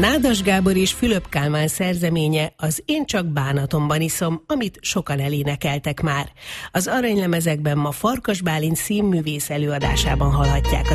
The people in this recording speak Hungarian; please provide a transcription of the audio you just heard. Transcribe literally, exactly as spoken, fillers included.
Nádas Gábor és Fülöp Kálmán szerzeménye az Én csak bánatomban iszom, amit sokan elénekeltek már. Az aranylemezekben ma Farkas Bálint színművész előadásában hallhatják